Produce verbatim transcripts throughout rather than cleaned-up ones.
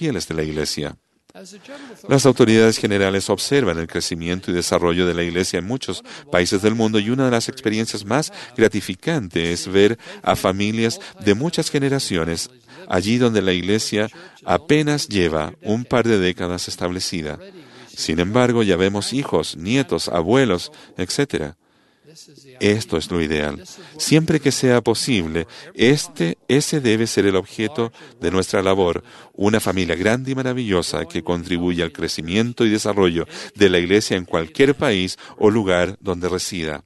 fieles de la Iglesia. Las autoridades generales observan el crecimiento y desarrollo de la Iglesia en muchos países del mundo y una de las experiencias más gratificantes es ver a familias de muchas generaciones allí donde la Iglesia apenas lleva un par de décadas establecida. Sin embargo, ya vemos hijos, nietos, abuelos, etcétera. Esto es lo ideal. Siempre que sea posible, este, ese debe ser el objeto de nuestra labor, una familia grande y maravillosa que contribuya al crecimiento y desarrollo de la Iglesia en cualquier país o lugar donde resida.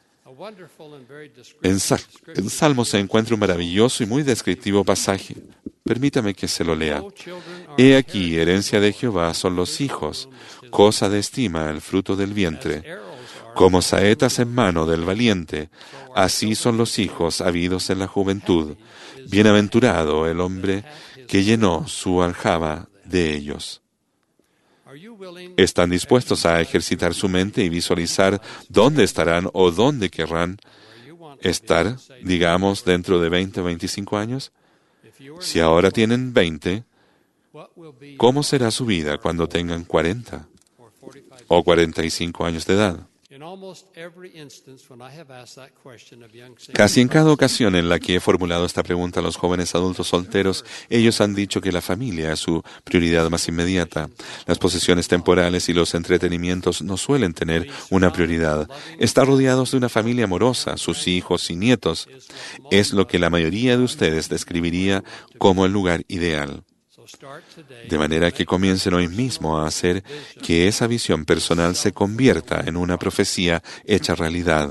En, Sal- en Salmos se encuentra un maravilloso y muy descriptivo pasaje. Permítame que se lo lea. He aquí, herencia de Jehová son los hijos, cosa de estima el fruto del vientre. Como saetas en mano del valiente, así son los hijos habidos en la juventud. Bienaventurado el hombre que llenó su aljaba de ellos. ¿Están dispuestos a ejercitar su mente y visualizar dónde estarán o dónde querrán estar, digamos, dentro de veinte o veinticinco años? Si ahora tienen veinte, ¿cómo será su vida cuando tengan cuarenta o cuarenta y cinco años de edad? Casi en cada ocasión en la que he formulado esta pregunta a los jóvenes adultos solteros, ellos han dicho que la familia es su prioridad más inmediata. Las posesiones temporales y los entretenimientos no suelen tener una prioridad. Estar rodeados de una familia amorosa, sus hijos y nietos, es lo que la mayoría de ustedes describiría como el lugar ideal. De manera que comiencen hoy mismo a hacer que esa visión personal se convierta en una profecía hecha realidad.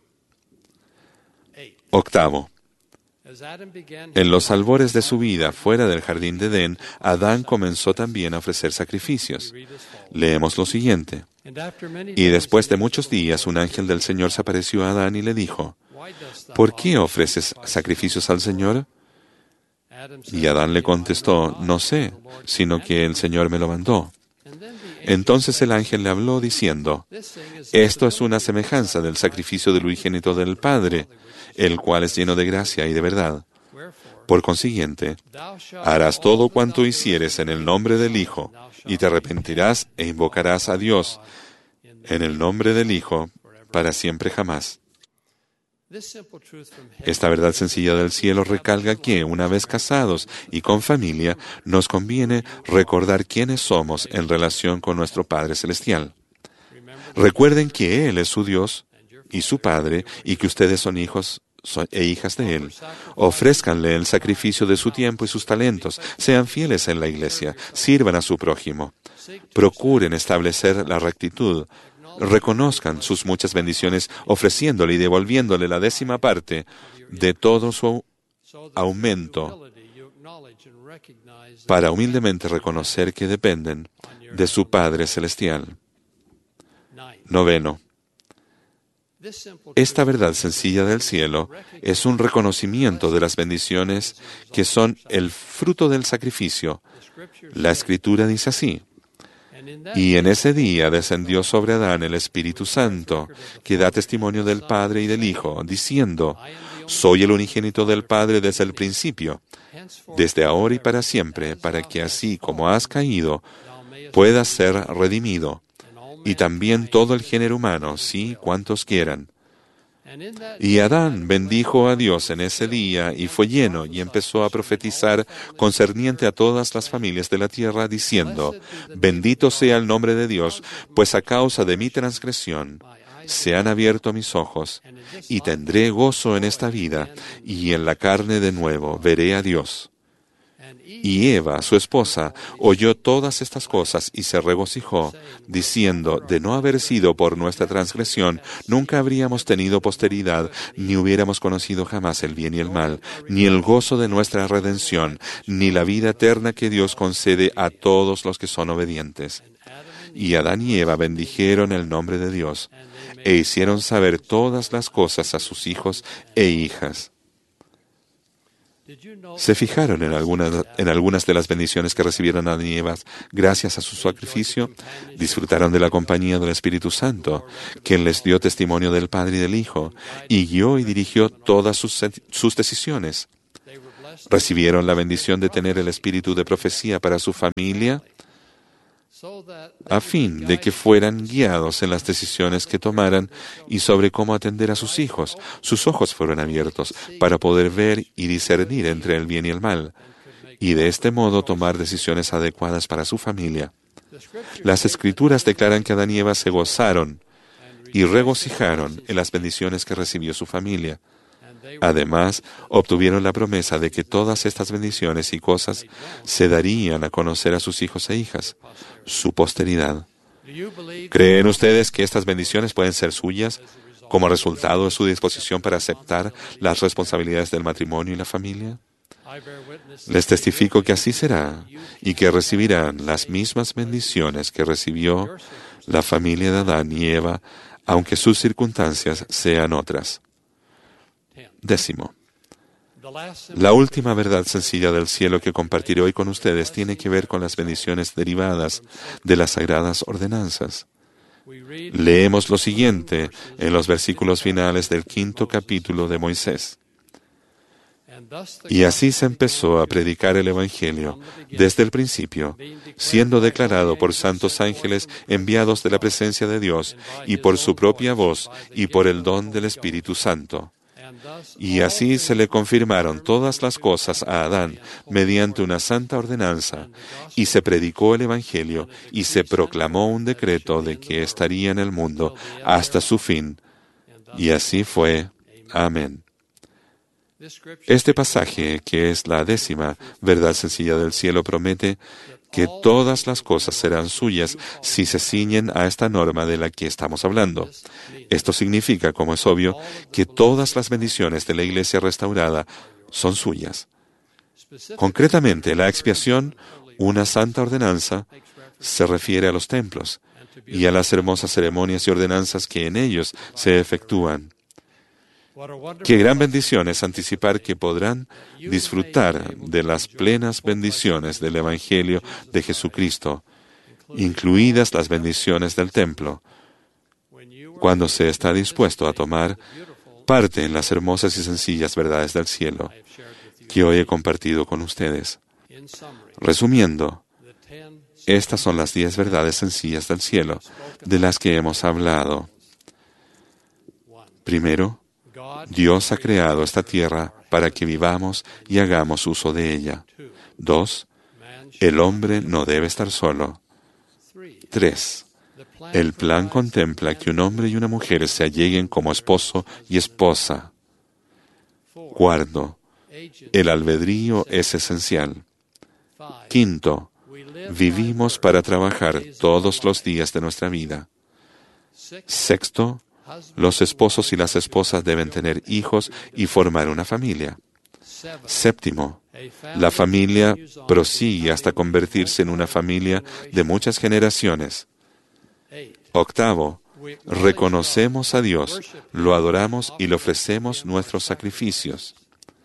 Octavo. En los albores de su vida fuera del jardín de Edén, Adán comenzó también a ofrecer sacrificios. Leemos lo siguiente. Y después de muchos días, un ángel del Señor se apareció a Adán y le dijo, ¿por qué ofreces sacrificios al Señor? Y Adán le contestó, no sé, sino que el Señor me lo mandó. Entonces el ángel le habló diciendo, esto es una semejanza del sacrificio del unigénito del Padre, el cual es lleno de gracia y de verdad. Por consiguiente, harás todo cuanto hicieres en el nombre del Hijo, y te arrepentirás e invocarás a Dios en el nombre del Hijo para siempre jamás. Esta verdad sencilla del cielo recalca que, una vez casados y con familia, nos conviene recordar quiénes somos en relación con nuestro Padre Celestial. Recuerden que Él es su Dios y su Padre, y que ustedes son hijos e hijas de Él. Ofrézcanle el sacrificio de su tiempo y sus talentos. Sean fieles en la iglesia. Sirvan a su prójimo. Procuren establecer la rectitud. Reconozcan sus muchas bendiciones ofreciéndole y devolviéndole la décima parte de todo su aumento para humildemente reconocer que dependen de su Padre Celestial. Noveno. Esta verdad sencilla del cielo es un reconocimiento de las bendiciones que son el fruto del sacrificio. La Escritura dice así. Y en ese día descendió sobre Adán el Espíritu Santo, que da testimonio del Padre y del Hijo, diciendo, soy el unigénito del Padre desde el principio, desde ahora y para siempre, para que así como has caído, puedas ser redimido, y también todo el género humano, sí, cuantos quieran. Y Adán bendijo a Dios en ese día y fue lleno y empezó a profetizar concerniente a todas las familias de la tierra, diciendo, bendito sea el nombre de Dios, pues a causa de mi transgresión se han abierto mis ojos, y tendré gozo en esta vida, y en la carne de nuevo veré a Dios. Y Eva, su esposa, oyó todas estas cosas y se regocijó, diciendo, de no haber sido por nuestra transgresión, nunca habríamos tenido posteridad, ni hubiéramos conocido jamás el bien y el mal, ni el gozo de nuestra redención, ni la vida eterna que Dios concede a todos los que son obedientes. Y Adán y Eva bendijeron el nombre de Dios, e hicieron saber todas las cosas a sus hijos e hijas. ¿Se fijaron en algunas, en algunas de las bendiciones que recibieron Adán y Eva gracias a su sacrificio? Disfrutaron de la compañía del Espíritu Santo, quien les dio testimonio del Padre y del Hijo, y guió y dirigió todas sus, sus decisiones. recibieron la bendición de tener el espíritu de profecía para su familia, a fin de que fueran guiados en las decisiones que tomaran y sobre cómo atender a sus hijos. Sus ojos fueron abiertos para poder ver y discernir entre el bien y el mal, y de este modo tomar decisiones adecuadas para su familia. Las Escrituras declaran que Adán y Eva se gozaron y regocijaron en las bendiciones que recibió su familia. Además, obtuvieron la promesa de que todas estas bendiciones y cosas se darían a conocer a sus hijos e hijas, su posteridad. ¿Creen ustedes que estas bendiciones pueden ser suyas como resultado de su disposición para aceptar las responsabilidades del matrimonio y la familia? Les testifico que así será y que recibirán las mismas bendiciones que recibió la familia de Adán y Eva, aunque sus circunstancias sean otras. Décimo. La última verdad sencilla del cielo que compartiré hoy con ustedes tiene que ver con las bendiciones derivadas de las sagradas ordenanzas. Leemos lo siguiente en los versículos finales del quinto capítulo de Moisés. Y así se empezó a predicar el Evangelio desde el principio, siendo declarado por santos ángeles enviados de la presencia de Dios, y por su propia voz, y por el don del Espíritu Santo. Y así se le confirmaron todas las cosas a Adán mediante una santa ordenanza, y se predicó el Evangelio, y se proclamó un decreto de que estaría en el mundo hasta su fin. Y así fue. Amén. Este pasaje, que es la décima verdad sencilla del cielo, promete que todas las cosas serán suyas si se ciñen a esta norma de la que estamos hablando. Esto significa, como es obvio, que todas las bendiciones de la Iglesia restaurada son suyas. Concretamente, la expiación, una santa ordenanza, se refiere a los templos y a las hermosas ceremonias y ordenanzas que en ellos se efectúan. Qué gran bendición es anticipar que podrán disfrutar de las plenas bendiciones del Evangelio de Jesucristo, incluidas las bendiciones del templo, cuando se está dispuesto a tomar parte en las hermosas y sencillas verdades del cielo que hoy he compartido con ustedes. Resumiendo, estas son las diez verdades sencillas del cielo de las que hemos hablado. Primero, Dios ha creado esta tierra para que vivamos y hagamos uso de ella. Dos, el hombre no debe estar solo. Tres, el plan contempla que un hombre y una mujer se alleguen como esposo y esposa. Cuarto, el albedrío es esencial. Quinto, vivimos para trabajar todos los días de nuestra vida. Sexto, los esposos y las esposas deben tener hijos y formar una familia. Séptimo, la familia prosigue hasta convertirse en una familia de muchas generaciones. Octavo, reconocemos a Dios, lo adoramos y le ofrecemos nuestros sacrificios.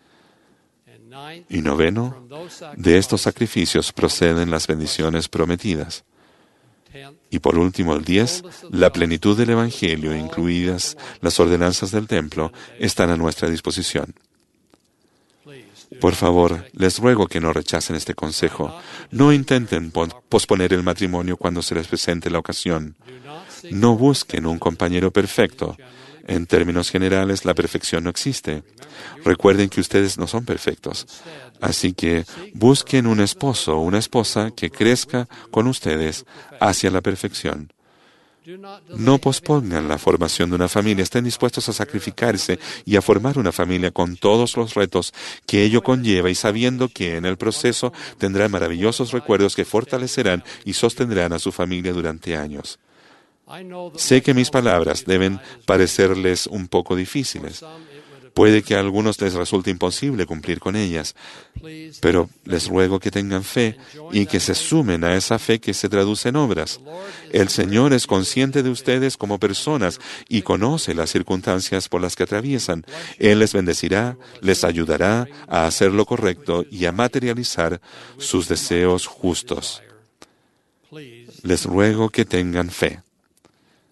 Y noveno, de estos sacrificios proceden las bendiciones prometidas. Y por último, el diez, la plenitud del Evangelio, incluidas las ordenanzas del templo, están a nuestra disposición. Por favor, les ruego que no rechacen este consejo. No intenten posponer el matrimonio cuando se les presente la ocasión. No busquen un compañero perfecto. En términos generales, la perfección no existe. Recuerden que ustedes no son perfectos. Así que busquen un esposo o una esposa que crezca con ustedes hacia la perfección. No pospongan la formación de una familia. Estén dispuestos a sacrificarse y a formar una familia con todos los retos que ello conlleva y sabiendo que en el proceso tendrán maravillosos recuerdos que fortalecerán y sostendrán a su familia durante años. Sé que mis palabras deben parecerles un poco difíciles. Puede que a algunos les resulte imposible cumplir con ellas, pero les ruego que tengan fe y que se sumen a esa fe que se traduce en obras. El Señor es consciente de ustedes como personas y conoce las circunstancias por las que atraviesan. Él les bendecirá, les ayudará a hacer lo correcto y a materializar sus deseos justos. Les ruego que tengan fe.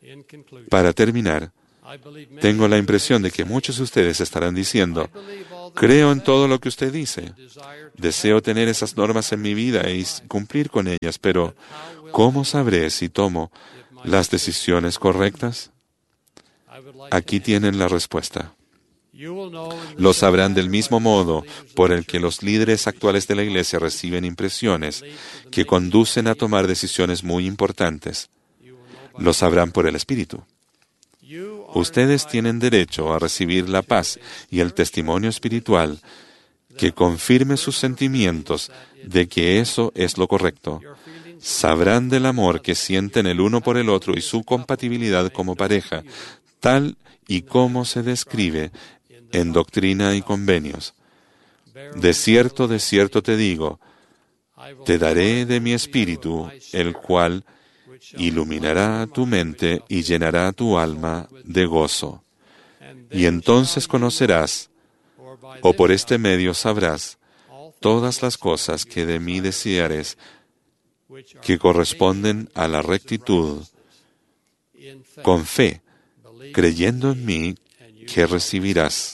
Para terminar, tengo la impresión de que muchos de ustedes estarán diciendo, Creo en todo lo que usted dice. Deseo tener esas normas en mi vida y cumplir con ellas, pero ¿cómo sabré si tomo las decisiones correctas? Aquí tienen la respuesta. Lo sabrán del mismo modo por el que los líderes actuales de la Iglesia reciben impresiones que conducen a tomar decisiones muy importantes. Lo sabrán por el Espíritu. Ustedes tienen derecho a recibir la paz y el testimonio espiritual que confirme sus sentimientos de que eso es lo correcto. Sabrán del amor que sienten el uno por el otro y su compatibilidad como pareja, tal y como se describe en Doctrina y Convenios. De cierto, de cierto te digo, te daré de mi espíritu, el cual iluminará tu mente y llenará tu alma de gozo. Y entonces conocerás, o por este medio sabrás, todas las cosas que de mí deseares, que corresponden a la rectitud, con fe, creyendo en mí, que recibirás.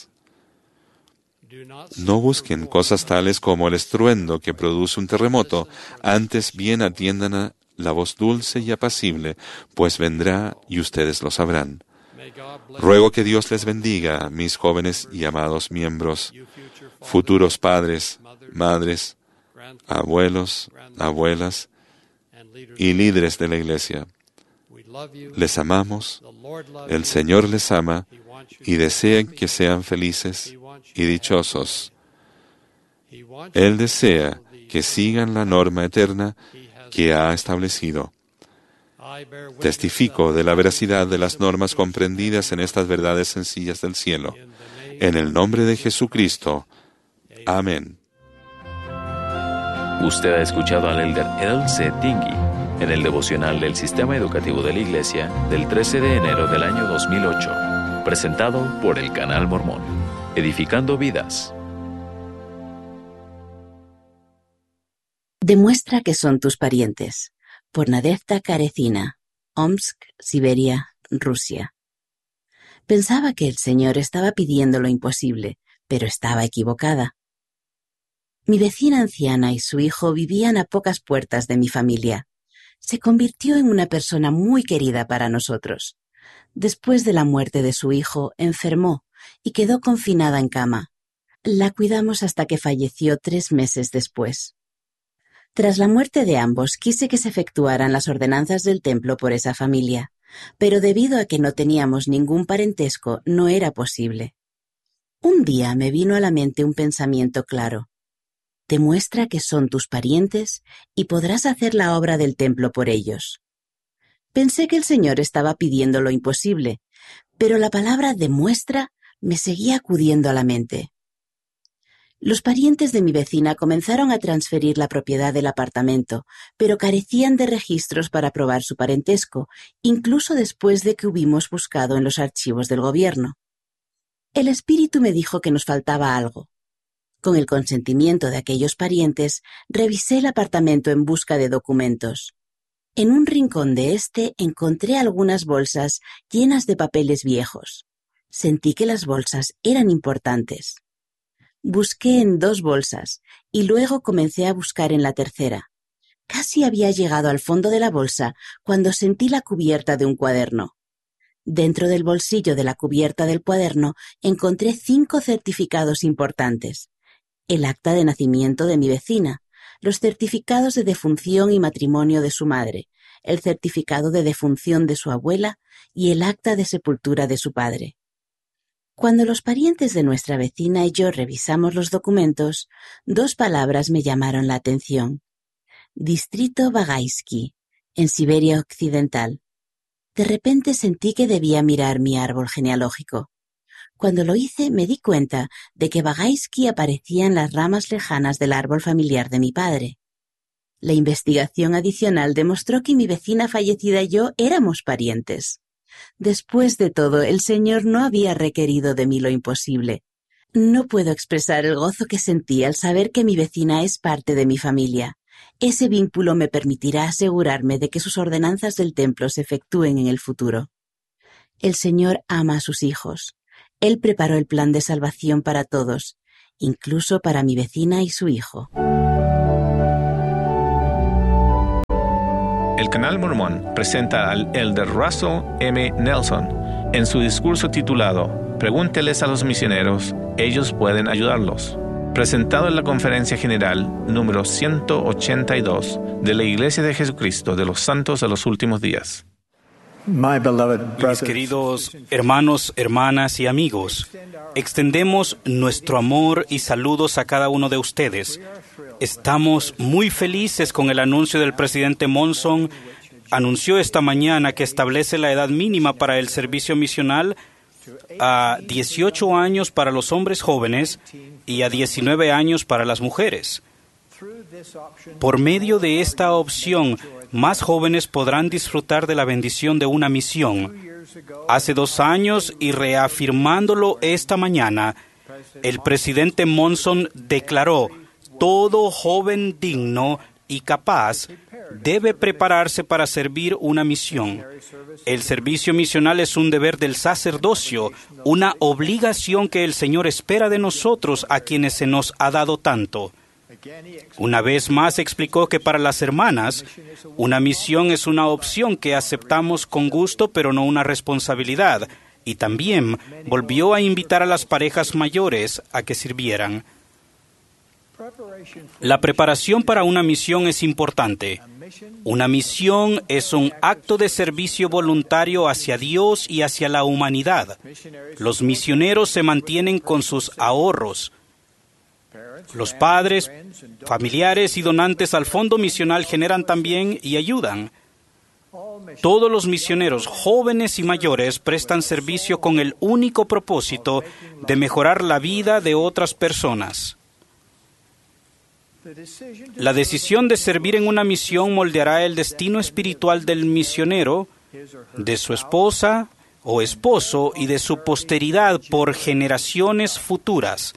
No busquen cosas tales como el estruendo que produce un terremoto, antes bien atiendan a la voz dulce y apacible, pues vendrá y ustedes lo sabrán. Ruego que Dios les bendiga, mis jóvenes y amados miembros, futuros padres, madres, abuelos, abuelas y líderes de la Iglesia. Les amamos, el Señor les ama y desea que sean felices y dichosos. Él desea que sigan la norma eterna que ha establecido. Testifico de la veracidad de las normas comprendidas en estas verdades sencillas del cielo. En el nombre de Jesucristo. Amén. Usted ha escuchado al elder Earl C. Tingey en el devocional del Sistema Educativo de la Iglesia del trece de enero del año dos mil ocho, presentado por el Canal Mormón, edificando vidas. Demuestra que son tus parientes. Por Nadezhda Karecina, Omsk, Siberia, Rusia. Pensaba que el Señor estaba pidiendo lo imposible, pero estaba equivocada. Mi vecina anciana y su hijo vivían a pocas puertas de mi familia. Se convirtió en una persona muy querida para nosotros. Después de la muerte de su hijo, enfermó y quedó confinada en cama. La cuidamos hasta que falleció tres meses después. Tras la muerte de ambos, quise que se efectuaran las ordenanzas del templo por esa familia, pero debido a que no teníamos ningún parentesco, no era posible. Un día me vino a la mente un pensamiento claro. Demuestra que son tus parientes y podrás hacer la obra del templo por ellos. Pensé que el Señor estaba pidiendo lo imposible, pero la palabra demuestra me seguía acudiendo a la mente. Los parientes de mi vecina comenzaron a transferir la propiedad del apartamento, pero carecían de registros para probar su parentesco, incluso después de que hubimos buscado en los archivos del gobierno. El espíritu me dijo que nos faltaba algo. Con el consentimiento de aquellos parientes, revisé el apartamento en busca de documentos. En un rincón de este encontré algunas bolsas llenas de papeles viejos. Sentí que las bolsas eran importantes. Busqué en dos bolsas y luego comencé a buscar en la tercera. Casi había llegado al fondo de la bolsa cuando sentí la cubierta de un cuaderno. Dentro del bolsillo de la cubierta del cuaderno encontré cinco certificados importantes. El acta de nacimiento de mi vecina, los certificados de defunción y matrimonio de su madre, el certificado de defunción de su abuela y el acta de sepultura de su padre. Cuando los parientes de nuestra vecina y yo revisamos los documentos, dos palabras me llamaron la atención. Distrito Bagaisky, en Siberia Occidental. De repente sentí que debía mirar mi árbol genealógico. Cuando lo hice, me di cuenta de que Bagaisky aparecía en las ramas lejanas del árbol familiar de mi padre. La investigación adicional demostró que mi vecina fallecida y yo éramos parientes. Después de todo, el Señor no había requerido de mí lo imposible. No puedo expresar el gozo que sentí al saber que mi vecina es parte de mi familia. Ese vínculo me permitirá asegurarme de que sus ordenanzas del templo se efectúen en el futuro. El Señor ama a sus hijos. Él preparó el plan de salvación para todos, incluso para mi vecina y su hijo. El Canal Mormón presenta al elder Russell M. Nelson en su discurso titulado Pregúnteles a los misioneros, ellos pueden ayudarlos, presentado en la Conferencia General número ciento ochenta y dos de la Iglesia de Jesucristo de los Santos de los Últimos Días. Mis queridos hermanos, hermanas y amigos, extendemos nuestro amor y saludos a cada uno de ustedes. Estamos muy felices con el anuncio del presidente Monson. Anunció esta mañana que establece la edad mínima para el servicio misional a dieciocho años para los hombres jóvenes y a diecinueve años para las mujeres. Por medio de esta opción, más jóvenes podrán disfrutar de la bendición de una misión. Hace dos años, y reafirmándolo esta mañana, el presidente Monson declaró: todo joven digno y capaz debe prepararse para servir una misión. El servicio misional es un deber del sacerdocio, una obligación que el Señor espera de nosotros, a quienes se nos ha dado tanto. Una vez más explicó que para las hermanas, una misión es una opción que aceptamos con gusto, pero no una responsabilidad. Y también volvió a invitar a las parejas mayores a que sirvieran. La preparación para una misión es importante. Una misión es un acto de servicio voluntario hacia Dios y hacia la humanidad. Los misioneros se mantienen con sus ahorros. Los padres, familiares y donantes al fondo misional generan también y ayudan. Todos los misioneros, jóvenes y mayores, prestan servicio con el único propósito de mejorar la vida de otras personas. La decisión de servir en una misión moldeará el destino espiritual del misionero, de su esposa o esposo y de su posteridad por generaciones futuras.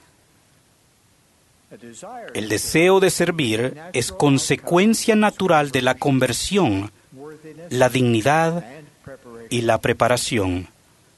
El deseo de servir es consecuencia natural de la conversión, la dignidad y la preparación.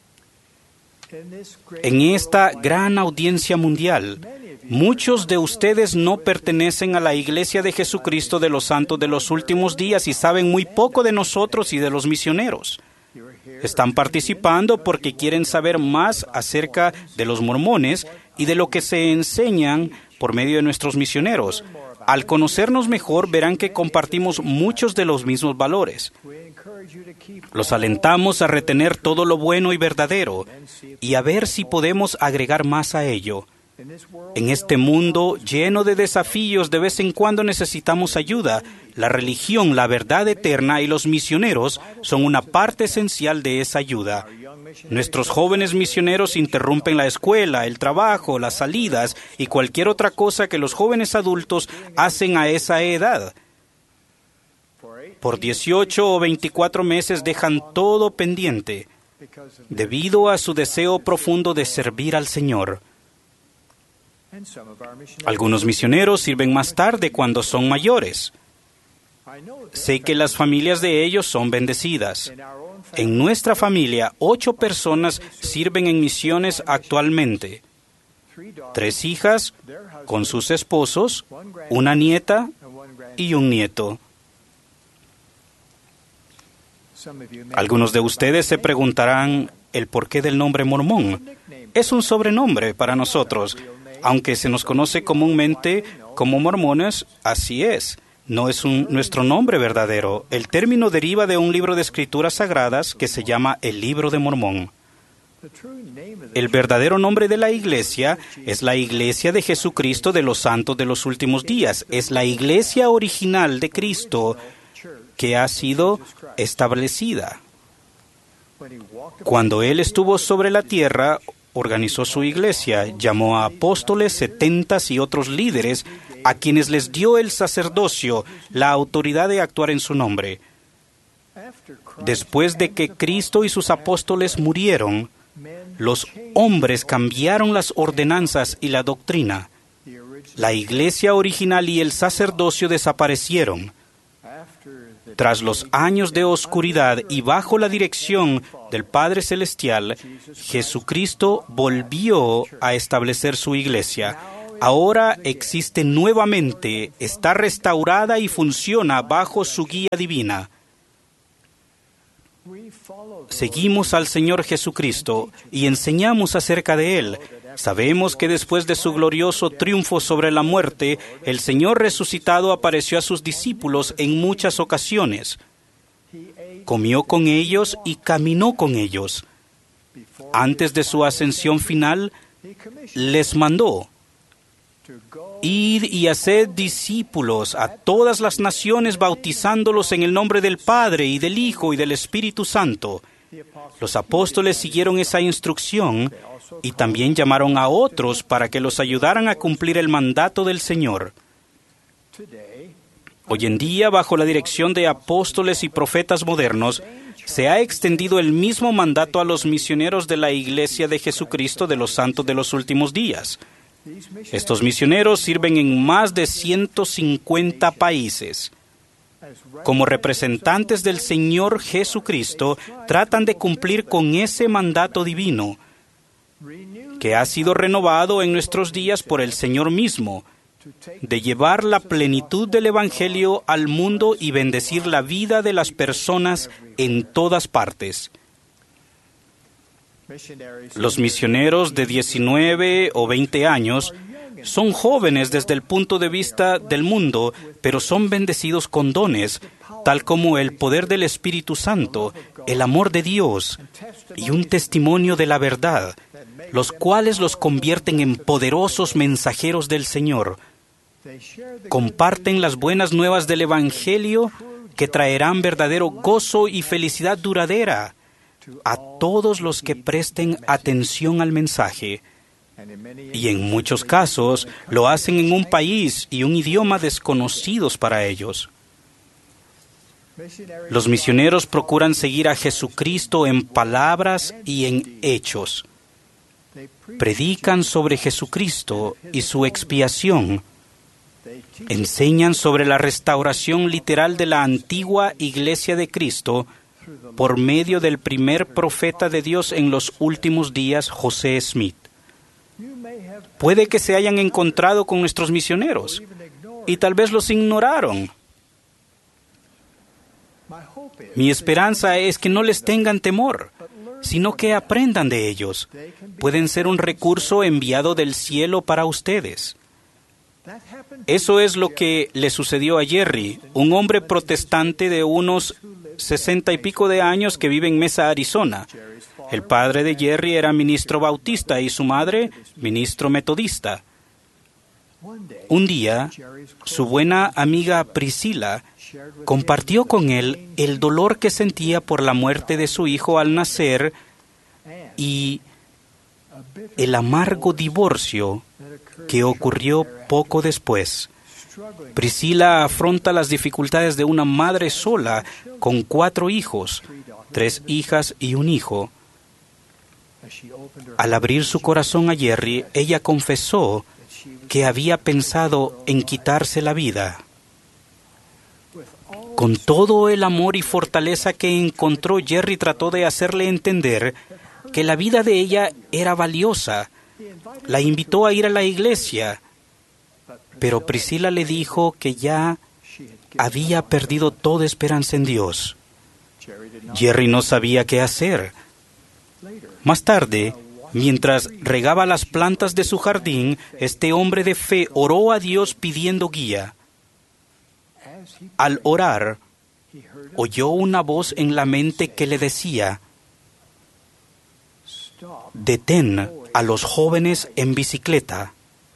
En esta gran audiencia mundial, muchos de ustedes no pertenecen a la Iglesia de Jesucristo de los Santos de los Últimos Días y saben muy poco de nosotros y de los misioneros. Están participando porque quieren saber más acerca de los mormones y de lo que se enseñan por medio de nuestros misioneros. Al conocernos mejor, verán que compartimos muchos de los mismos valores. Los alentamos a retener todo lo bueno y verdadero y a ver si podemos agregar más a ello. En este mundo lleno de desafíos, de vez en cuando necesitamos ayuda. La religión, la verdad eterna y los misioneros son una parte esencial de esa ayuda. Nuestros jóvenes misioneros interrumpen la escuela, el trabajo, las salidas y cualquier otra cosa que los jóvenes adultos hacen a esa edad. Por dieciocho o veinticuatro meses dejan todo pendiente debido a su deseo profundo de servir al Señor. Algunos misioneros sirven más tarde cuando son mayores. Sé que las familias de ellos son bendecidas. En nuestra familia, ocho personas sirven en misiones actualmente. Tres hijas con sus esposos, una nieta y un nieto. Algunos de ustedes se preguntarán el porqué del nombre mormón. Es un sobrenombre para nosotros. Aunque se nos conoce comúnmente como mormones, así es. No es un, nuestro nombre verdadero. El término deriva de un libro de escrituras sagradas que se llama el Libro de Mormón. El verdadero nombre de la iglesia es la Iglesia de Jesucristo de los Santos de los Últimos Días. Es la iglesia original de Cristo que ha sido establecida. Cuando Él estuvo sobre la tierra, organizó su iglesia, llamó a apóstoles, setentas y otros líderes, a quienes les dio el sacerdocio, la autoridad de actuar en su nombre. Después de que Cristo y sus apóstoles murieron, los hombres cambiaron las ordenanzas y la doctrina. La iglesia original y el sacerdocio desaparecieron. Tras los años de oscuridad y bajo la dirección del Padre Celestial, Jesucristo volvió a establecer su iglesia. ahora existe nuevamente, está restaurada y funciona bajo su guía divina. Seguimos al Señor Jesucristo y enseñamos acerca de Él. Sabemos que después de su glorioso triunfo sobre la muerte, el Señor resucitado apareció a sus discípulos en muchas ocasiones. Comió con ellos y caminó con ellos. Antes de su ascensión final, les mandó: id y haced discípulos a todas las naciones, bautizándolos en el nombre del Padre y del Hijo y del Espíritu Santo. Los apóstoles siguieron esa instrucción y también llamaron a otros para que los ayudaran a cumplir el mandato del Señor. Hoy en día, bajo la dirección de apóstoles y profetas modernos, se ha extendido el mismo mandato a los misioneros de la Iglesia de Jesucristo de los Santos de los Últimos Días. Estos misioneros sirven en más de ciento cincuenta países. Como representantes del Señor Jesucristo, tratan de cumplir con ese mandato divino, que ha sido renovado en nuestros días por el Señor mismo, de llevar la plenitud del Evangelio al mundo y bendecir la vida de las personas en todas partes. Los misioneros de diecinueve o veinte años son jóvenes desde el punto de vista del mundo, pero son bendecidos con dones, tal como el poder del Espíritu Santo, el amor de Dios y un testimonio de la verdad, los cuales los convierten en poderosos mensajeros del Señor. Comparten las buenas nuevas del Evangelio que traerán verdadero gozo y felicidad duradera a todos los que presten atención al mensaje. Y en muchos casos lo hacen en un país y un idioma desconocidos para ellos. Los misioneros procuran seguir a Jesucristo en palabras y en hechos. Predican sobre Jesucristo y su expiación. Enseñan sobre la restauración literal de la antigua Iglesia de Cristo por medio del primer profeta de Dios en los últimos días, José Smith. Puede que se hayan encontrado con nuestros misioneros y tal vez los ignoraron. Mi esperanza es que no les tengan temor, sino que aprendan de ellos. Pueden ser un recurso enviado del cielo para ustedes. Eso es lo que le sucedió a Jerry, un hombre protestante de unos sesenta y pico de años que vive en Mesa, Arizona. El padre de Jerry era ministro bautista y su madre, ministro metodista. Un día, su buena amiga Priscila compartió con él el dolor que sentía por la muerte de su hijo al nacer y el amargo divorcio que ocurrió poco después. Priscila afronta las dificultades de una madre sola con cuatro hijos, tres hijas y un hijo. Al abrir su corazón a Jerry, ella confesó que había pensado en quitarse la vida. Con todo el amor y fortaleza que encontró, Jerry trató de hacerle entender que la vida de ella era valiosa. La invitó a ir a la iglesia, pero Priscila le dijo que ya había perdido toda esperanza en Dios. Jerry no sabía qué hacer. Más tarde, mientras regaba las plantas de su jardín, este hombre de fe oró a Dios pidiendo guía. Al orar, oyó una voz en la mente que le decía: detén a los jóvenes en bicicleta.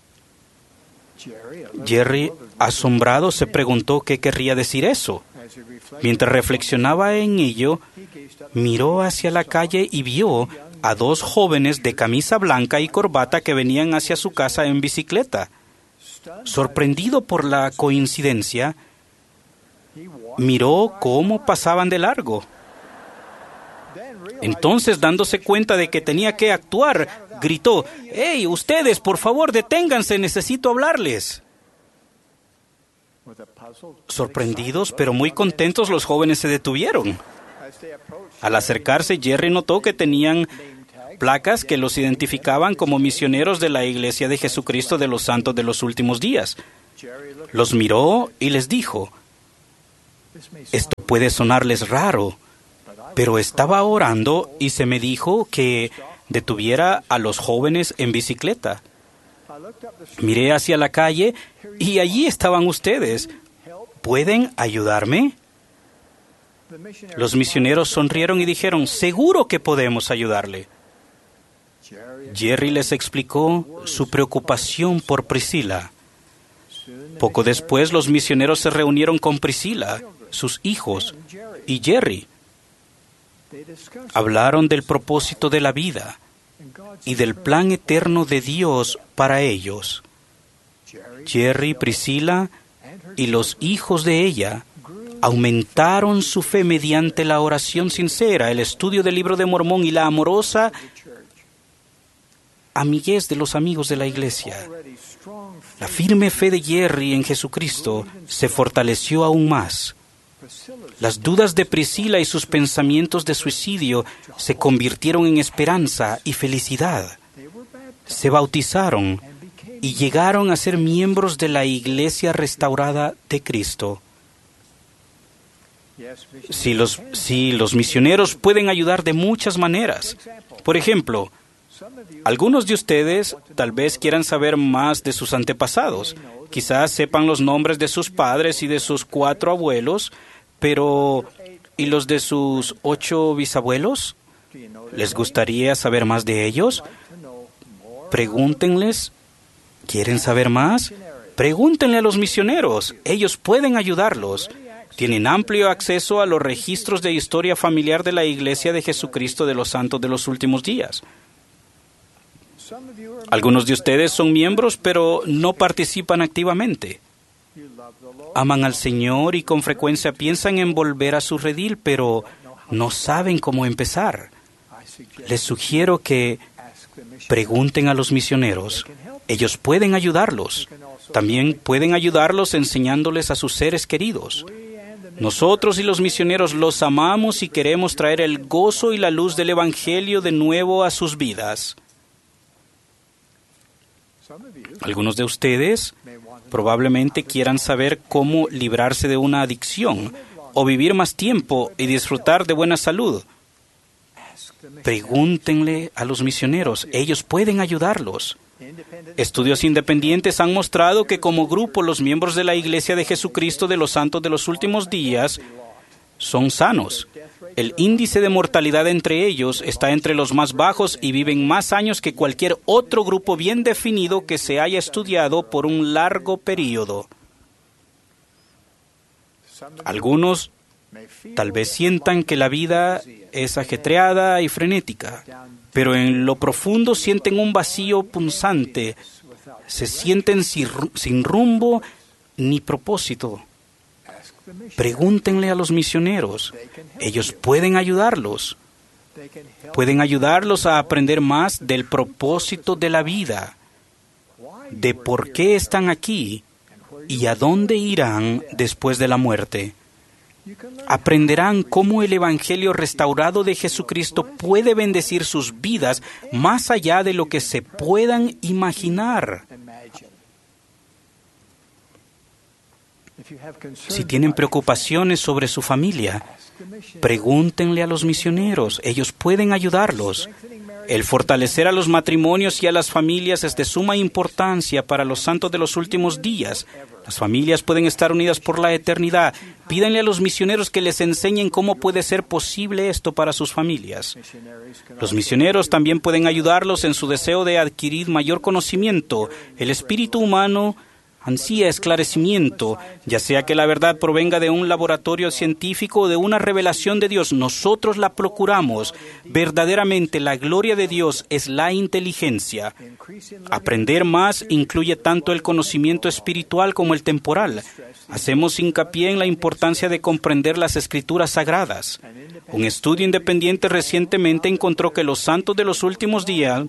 Jerry, asombrado, se preguntó qué querría decir eso. Mientras reflexionaba en ello, miró hacia la calle y vio a dos jóvenes de camisa blanca y corbata que venían hacia su casa en bicicleta. Sorprendido por la coincidencia, miró cómo pasaban de largo. Entonces, dándose cuenta de que tenía que actuar, gritó: ¡Hey, ustedes, por favor, deténganse! Necesito hablarles. Sorprendidos, pero muy contentos, los jóvenes se detuvieron. Al acercarse, Jerry notó que tenían placas que los identificaban como misioneros de la Iglesia de Jesucristo de los Santos de los Últimos Días. Los miró y les dijo, esto puede sonarles raro, pero estaba orando y se me dijo que detuviera a los jóvenes en bicicleta. Miré hacia la calle y allí estaban ustedes. ¿Pueden ayudarme? Los misioneros sonrieron y dijeron, seguro que podemos ayudarle. Jerry les explicó su preocupación por Priscila. Poco después, los misioneros se reunieron con Priscila, sus hijos y Jerry. Hablaron del propósito de la vida y del plan eterno de Dios para ellos. Jerry, Priscila y los hijos de ella aumentaron su fe mediante la oración sincera, el estudio del Libro de Mormón y la amorosa amiguez de los amigos de la iglesia. La firme fe de Jerry en Jesucristo se fortaleció aún más. Las dudas de Priscila y sus pensamientos de suicidio se convirtieron en esperanza y felicidad. Se bautizaron y llegaron a ser miembros de la Iglesia restaurada de Cristo. Sí, los, sí, los misioneros pueden ayudar de muchas maneras. Por ejemplo, algunos de ustedes tal vez quieran saber más de sus antepasados. Quizás sepan los nombres de sus padres y de sus cuatro abuelos, pero ¿y los de sus ocho bisabuelos? ¿Les gustaría saber más de ellos? Pregúntenles. ¿Quieren saber más? Pregúntenle a los misioneros. Ellos pueden ayudarlos. Tienen amplio acceso a los registros de historia familiar de la Iglesia de Jesucristo de los Santos de los Últimos Días. Algunos de ustedes son miembros, pero no participan activamente. Aman al Señor y con frecuencia piensan en volver a su redil, pero no saben cómo empezar. Les sugiero que pregunten a los misioneros. Ellos pueden ayudarlos. También pueden ayudarlos enseñándoles a sus seres queridos. Nosotros y los misioneros los amamos y queremos traer el gozo y la luz del Evangelio de nuevo a sus vidas. Algunos de ustedes probablemente quieran saber cómo librarse de una adicción o vivir más tiempo y disfrutar de buena salud. Pregúntenle a los misioneros, ellos pueden ayudarlos. Estudios independientes han mostrado que como grupo los miembros de la Iglesia de Jesucristo de los Santos de los Últimos Días son sanos. El índice de mortalidad entre ellos está entre los más bajos y viven más años que cualquier otro grupo bien definido que se haya estudiado por un largo período. Algunos tal vez sientan que la vida es ajetreada y frenética, pero en lo profundo sienten un vacío punzante. Se sienten sin rumbo ni propósito. Pregúntenle a los misioneros. Ellos pueden ayudarlos. Pueden ayudarlos a aprender más del propósito de la vida, de por qué están aquí y a dónde irán después de la muerte. Aprenderán cómo el Evangelio restaurado de Jesucristo puede bendecir sus vidas más allá de lo que se puedan imaginar. Si tienen preocupaciones sobre su familia, pregúntenle a los misioneros. Ellos pueden ayudarlos. El fortalecer a los matrimonios y a las familias es de suma importancia para los santos de los últimos días. Las familias pueden estar unidas por la eternidad. Pídanle a los misioneros que les enseñen cómo puede ser posible esto para sus familias. Los misioneros también pueden ayudarlos en su deseo de adquirir mayor conocimiento. El espíritu humano ansía esclarecimiento, ya sea que la verdad provenga de un laboratorio científico o de una revelación de Dios. Nosotros la procuramos. Verdaderamente la gloria de Dios es la inteligencia. Aprender más incluye tanto el conocimiento espiritual como el temporal. Hacemos hincapié en la importancia de comprender las Escrituras sagradas. Un estudio independiente recientemente encontró que los santos de los últimos días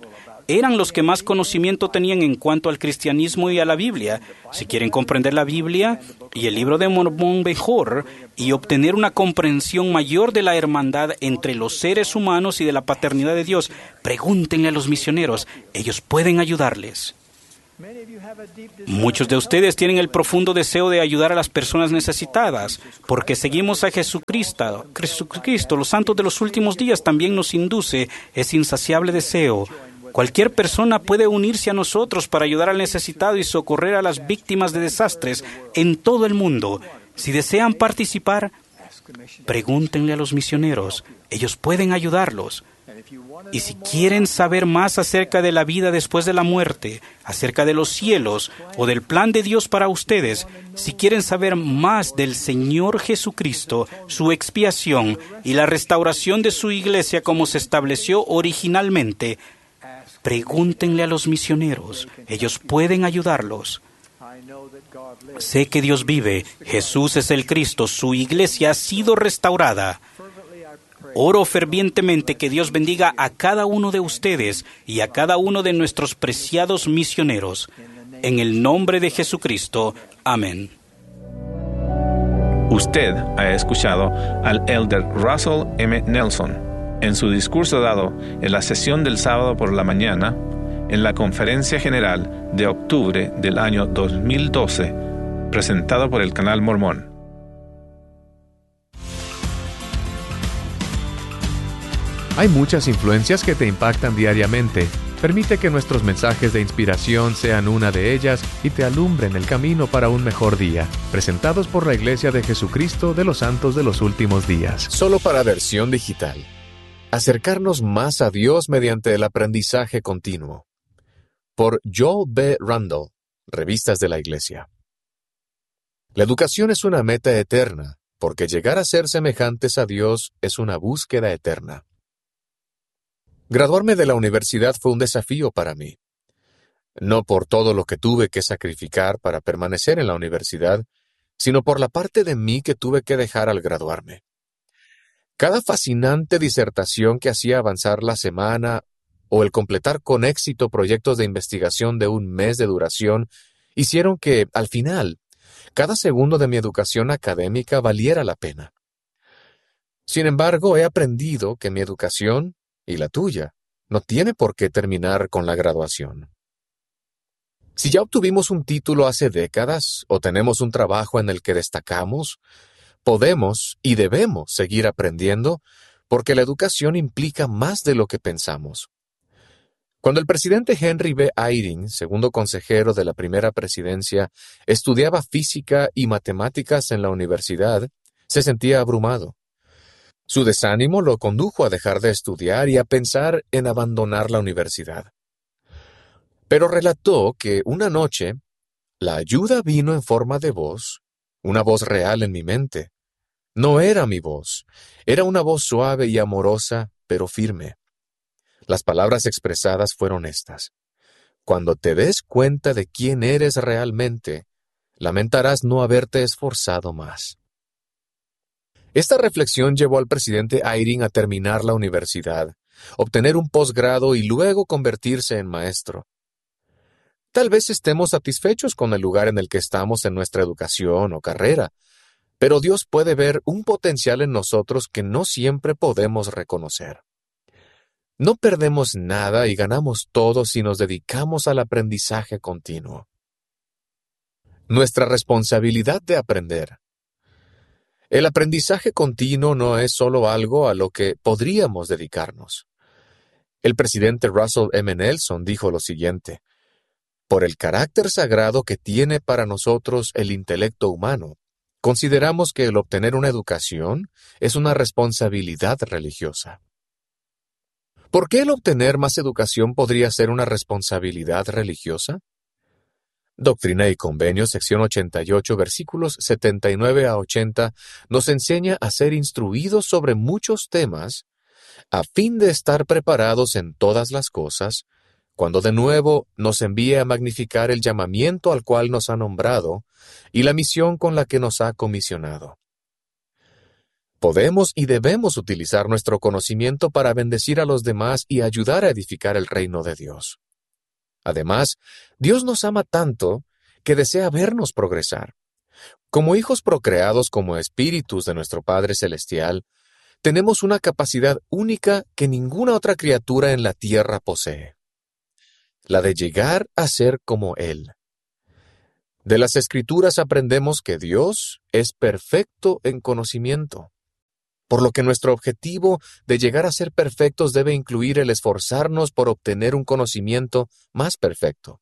eran los que más conocimiento tenían en cuanto al cristianismo y a la Biblia. Si quieren comprender la Biblia y el libro de Mormón mejor y obtener una comprensión mayor de la hermandad entre los seres humanos y de la paternidad de Dios, pregúntenle a los misioneros. Ellos pueden ayudarles. Muchos de ustedes tienen el profundo deseo de ayudar a las personas necesitadas, porque seguimos a Jesucristo. Jesucristo, los santos de los últimos días, también nos induce ese insaciable deseo. Cualquier persona puede unirse a nosotros para ayudar al necesitado y socorrer a las víctimas de desastres en todo el mundo. Si desean participar, pregúntenle a los misioneros. Ellos pueden ayudarlos. Y si quieren saber más acerca de la vida después de la muerte, acerca de los cielos o del plan de Dios para ustedes, si quieren saber más del Señor Jesucristo, su expiación y la restauración de su iglesia como se estableció originalmente, pregúntenle a los misioneros. Ellos pueden ayudarlos. Sé que Dios vive. Jesús es el Cristo. Su iglesia ha sido restaurada. Oro fervientemente que Dios bendiga a cada uno de ustedes y a cada uno de nuestros preciados misioneros. En el nombre de Jesucristo. Amén. Usted ha escuchado al elder Russell M. Nelson en su discurso dado en la sesión del sábado por la mañana en la Conferencia General de octubre del año dos mil doce, presentado por el Canal Mormón. Hay muchas influencias que te impactan diariamente. Permite que nuestros mensajes de inspiración sean una de ellas y te alumbren el camino para un mejor día. Presentados por la Iglesia de Jesucristo de los Santos de los Últimos Días. Solo para versión digital. Acercarnos más a Dios mediante el aprendizaje continuo. Por Joel B. Randall, Revistas de la Iglesia. La educación es una meta eterna, porque llegar a ser semejantes a Dios es una búsqueda eterna. Graduarme de la universidad fue un desafío para mí. No por todo lo que tuve que sacrificar para permanecer en la universidad, sino por la parte de mí que tuve que dejar al graduarme. Cada fascinante disertación que hacía avanzar la semana o el completar con éxito proyectos de investigación de un mes de duración hicieron que, al final, cada segundo de mi educación académica valiera la pena. Sin embargo, he aprendido que mi educación y la tuya no tiene por qué terminar con la graduación. Si ya obtuvimos un título hace décadas o tenemos un trabajo en el que destacamos, podemos y debemos seguir aprendiendo porque la educación implica más de lo que pensamos. Cuando el presidente Henry B. Eyring, segundo consejero de la primera presidencia, estudiaba física y matemáticas en la universidad, se sentía abrumado. Su desánimo lo condujo a dejar de estudiar y a pensar en abandonar la universidad. Pero relató que una noche, la ayuda vino en forma de voz, una voz real en mi mente. No era mi voz, era una voz suave y amorosa, pero firme. Las palabras expresadas fueron estas: cuando te des cuenta de quién eres realmente, lamentarás no haberte esforzado más. Esta reflexión llevó al presidente Eyring a terminar la universidad, obtener un posgrado y luego convertirse en maestro. Tal vez estemos satisfechos con el lugar en el que estamos en nuestra educación o carrera, pero Dios puede ver un potencial en nosotros que no siempre podemos reconocer. No perdemos nada y ganamos todo si nos dedicamos al aprendizaje continuo. Nuestra responsabilidad de aprender. El aprendizaje continuo no es solo algo a lo que podríamos dedicarnos. El presidente Russell M. Nelson dijo lo siguiente: por el carácter sagrado que tiene para nosotros el intelecto humano, consideramos que el obtener una educación es una responsabilidad religiosa. ¿Por qué el obtener más educación podría ser una responsabilidad religiosa? Doctrina y Convenios, sección ochenta y ocho, versículos setenta y nueve a ochenta, nos enseña a ser instruidos sobre muchos temas a fin de estar preparados en todas las cosas, cuando de nuevo nos envíe a magnificar el llamamiento al cual nos ha nombrado y la misión con la que nos ha comisionado. Podemos y debemos utilizar nuestro conocimiento para bendecir a los demás y ayudar a edificar el reino de Dios. Además, Dios nos ama tanto que desea vernos progresar. Como hijos procreados como espíritus de nuestro Padre Celestial, tenemos una capacidad única que ninguna otra criatura en la tierra posee: la de llegar a ser como Él. De las Escrituras aprendemos que Dios es perfecto en conocimiento, por lo que nuestro objetivo de llegar a ser perfectos debe incluir el esforzarnos por obtener un conocimiento más perfecto.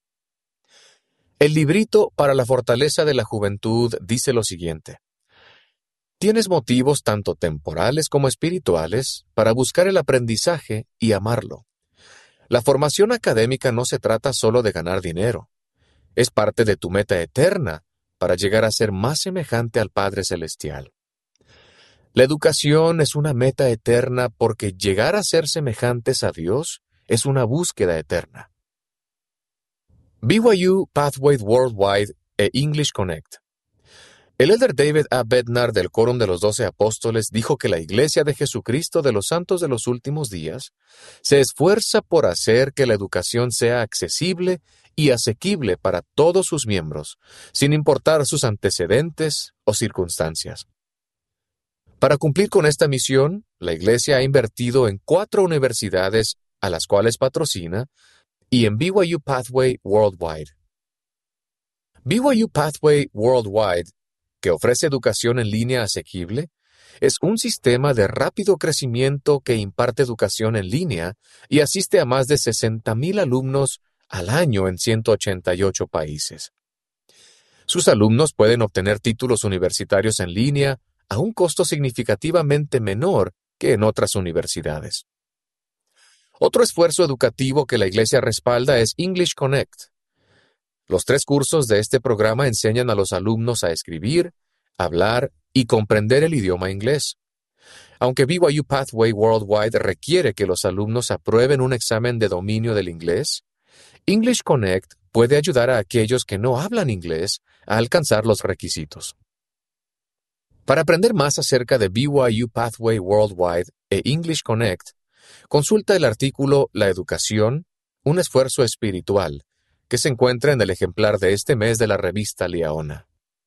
El librito para la fortaleza de la juventud dice lo siguiente: tienes motivos tanto temporales como espirituales para buscar el aprendizaje y amarlo. La formación académica no se trata solo de ganar dinero. Es parte de tu meta eterna para llegar a ser más semejante al Padre Celestial. La educación es una meta eterna porque llegar a ser semejantes a Dios es una búsqueda eterna. B Y U Pathway Worldwide e English Connect. El elder David A. Bednar del Quórum de los Doce Apóstoles dijo que la Iglesia de Jesucristo de los Santos de los Últimos Días se esfuerza por hacer que la educación sea accesible y asequible para todos sus miembros, sin importar sus antecedentes o circunstancias. Para cumplir con esta misión, la Iglesia ha invertido en cuatro universidades a las cuales patrocina y en B Y U Pathway Worldwide. B Y U Pathway Worldwide, que ofrece educación en línea asequible, es un sistema de rápido crecimiento que imparte educación en línea y asiste a más de sesenta mil alumnos al año en ciento ochenta y ocho países. Sus alumnos pueden obtener títulos universitarios en línea a un costo significativamente menor que en otras universidades. Otro esfuerzo educativo que la Iglesia respalda es English Connect. Los tres cursos de este programa enseñan a los alumnos a escribir, hablar y comprender el idioma inglés. Aunque B Y U Pathway Worldwide requiere que los alumnos aprueben un examen de dominio del inglés, English Connect puede ayudar a aquellos que no hablan inglés a alcanzar los requisitos. Para aprender más acerca de B Y U Pathway Worldwide e English Connect, consulta el artículo La educación, un esfuerzo espiritual, que se encuentra en el ejemplar de este mes de la revista Liaona.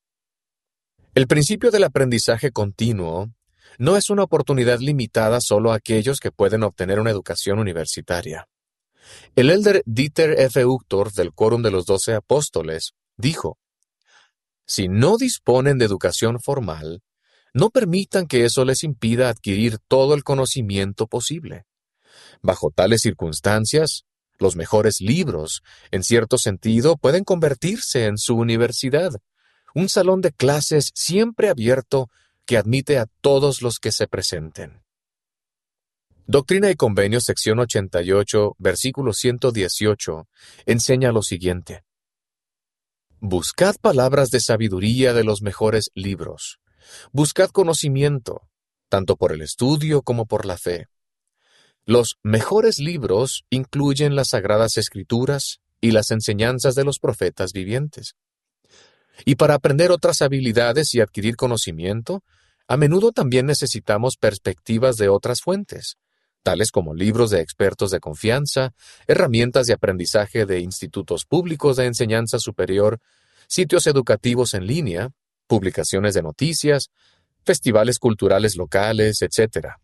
El principio del aprendizaje continuo no es una oportunidad limitada solo a aquellos que pueden obtener una educación universitaria. El elder Dieter F. Uchtdorf del Quórum de los Doce Apóstoles dijo: si no disponen de educación formal, no permitan que eso les impida adquirir todo el conocimiento posible. Bajo tales circunstancias, los mejores libros, en cierto sentido, pueden convertirse en su universidad, un salón de clases siempre abierto que admite a todos los que se presenten. Doctrina y Convenios, sección ochenta y ocho, versículo ciento dieciocho, enseña lo siguiente: buscad palabras de sabiduría de los mejores libros. Buscad conocimiento, tanto por el estudio como por la fe. Los mejores libros incluyen las Sagradas Escrituras y las enseñanzas de los profetas vivientes. Y para aprender otras habilidades y adquirir conocimiento, a menudo también necesitamos perspectivas de otras fuentes, tales como libros de expertos de confianza, herramientas de aprendizaje de institutos públicos de enseñanza superior, sitios educativos en línea, publicaciones de noticias, festivales culturales locales, etcétera.